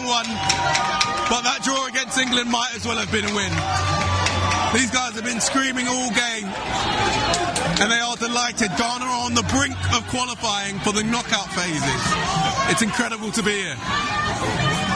1-1, but that draw against England might as well have been a win. These guys have been screaming all game, and they are delighted. Ghana are on the brink of qualifying for the knockout phases. It's incredible to be here.